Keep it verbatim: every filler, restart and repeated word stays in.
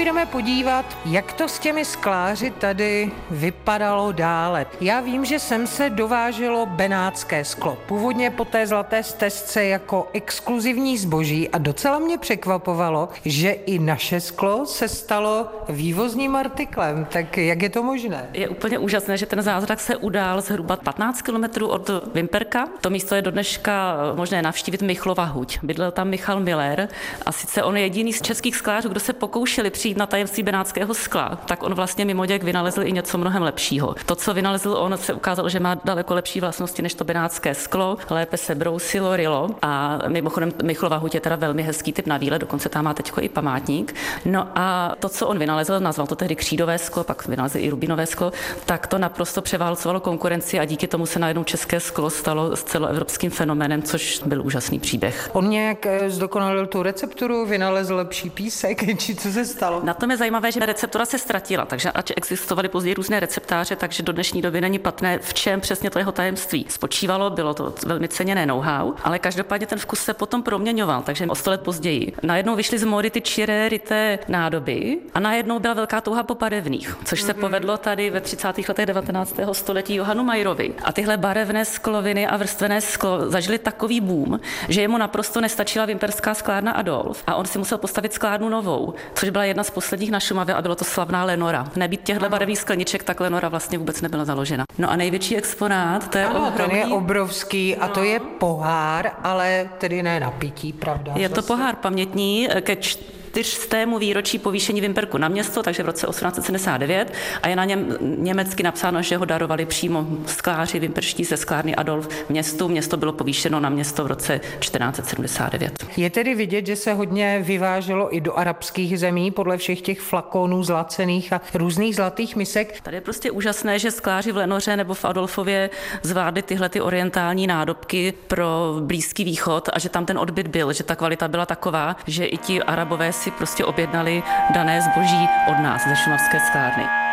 půjdeme podívat, jak to s těmi skláři tady vypadalo dále. Já vím, že sem se dováželo benátské sklo. Původně po té zlaté stezce jako exkluzivní zboží a docela mě překvapovalo, že i naše sklo se stalo vývozním artiklem. Tak jak je to možné? Je úplně úžasné, že ten zázrak se udál zhruba patnáct kilometrů od Vimperka. To místo je do dneška možné navštívit Michlova huť. Bydlel tam Michal Miller a sice on je jediný z českých sklářů, kdo se pokoušeli přijít na tajemství benátského skla, tak on vlastně mimo děk vynalezl i něco mnohem lepšího. To, co vynalezl on, se ukázalo, že má daleko lepší vlastnosti než to benátské sklo, lépe se brousilo, rylo a mimochodem Michlova huť je teda velmi hezký typ na výlet, dokonce tam má teďko i památník. No a to, co on vynalezl, nazval to tehdy křídové sklo, pak vynalezl i rubinové sklo, tak to naprosto převálcovalo konkurenci a díky tomu se najednou české sklo stalo s celoevropským fenoménem, což byl úžasný příběh. On nějak zdokonalil tu recepturu, vynalezl lepší písek, či co se stalo? Na tom je zajímavé, že receptura se ztratila, takže ač existovaly později různé receptáře, takže do dnešní doby není patrné, v čem přesně to jeho tajemství spočívalo, bylo to velmi ceněné know-how, ale každopádně ten vkus se potom proměňoval, takže o sto let později. Najednou vyšly z módy ty čiré ryté nádoby a najednou byla velká touha po barevných, což se povedlo tady ve třicátých letech devatenáctého století Johanu Mayerovi. A tyhle barevné skloviny a vrstvené sklo zažili takový boom, že jemu naprosto nestačila vimperská sklárna Adolf a on si musel postavit sklárnu novou, což byla jedna z posledních na Šumavě a bylo to slavná Lenora. Nebýt těchto barevných skleniček, tak Lenora vlastně vůbec nebyla založena. No a největší exponát, to je ano, ohromný... ten je obrovský a to je pohár, ale tedy ne na pití, pravda? Je to pohár pamětní ke čtyřstému výročí povýšení Vimperku na město, takže v roce osmnáct set sedmdesát devět a je na něm německy napsáno, že ho darovali přímo skláři vimperští ze sklárny Adolf městu. Město bylo povýšeno na město v roce čtrnáct set sedmdesát devět. Je tedy vidět, že se hodně vyváželo i do arabských zemí podle všech těch flakonů zlacených a různých zlatých misek. Tady je prostě úžasné, že skláři v Lenoře nebo v Adolfově zvládli tyhle ty orientální nádobky pro Blízký východ a že tam ten odbyt byl, že ta kvalita byla taková, že i ti Arabové si prostě objednali dané zboží od nás ze šumavské sklárny.